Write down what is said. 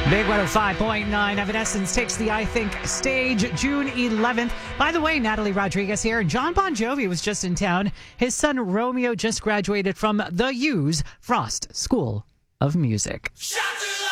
Big 105.9. Evanescence takes the I Think stage June 11th. By the way, Natalie Rodriguez here. John Bon Jovi was just in town. His son Romeo just graduated from the U's Frost School of Music. Shout